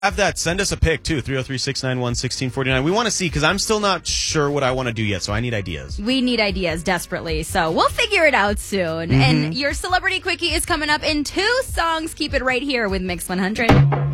Have that. Send us a pic, too. 303-691-1649. We want to see, because I'm still not sure what I want to do yet, so I need ideas. We need ideas desperately, so we'll figure it out soon. And your Celebrity Quickie is coming up in 2 songs. Keep it right here with Mix 100.